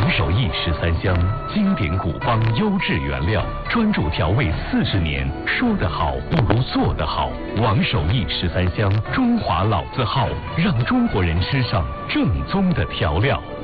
王守义13香，经典古方优质原料，专注调味40年，说得好不如做得好。王守义13香，中华老字号，让中国人吃上正宗的调料。